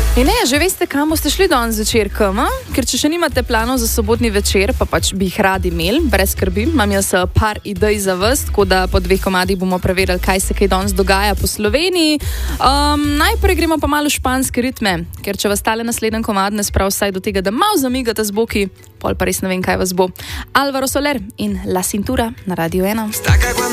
In ne, že veste, kam boste šli danes zvečer, ker če še nimate planov za sobotni večer, pa pač bi jih radi imeli, brez skrbi, imam jaz par idej za vas, tako da po 2 komadih bomo preverili, kaj se kaj danes dogaja po Sloveniji. Najprej gremo pa malo v španske ritme, ker če vas tale naslednji komad ne sprav vsaj do tega, da malo zamigate z boki, pol pa res ne vem, kaj vas bo. Álvaro Soler in La Cintura na Radio 1.